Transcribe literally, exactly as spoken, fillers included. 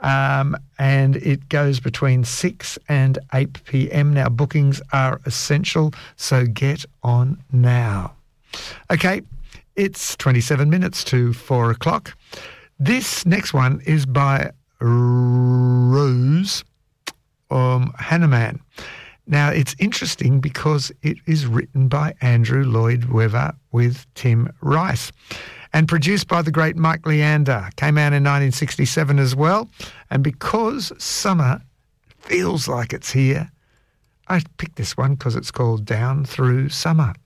um, and it goes between six and eight p.m. Now, bookings are essential, so get on now. Okay, it's twenty-seven minutes to four o'clock. This next one is by Rose um, Hanneman. Now, it's interesting because it is written by Andrew Lloyd Webber with Tim Rice and produced by the great Mike Leander. Came out in nineteen sixty-seven as well. And because summer feels like it's here, I picked this one because it's called Down Through Summer.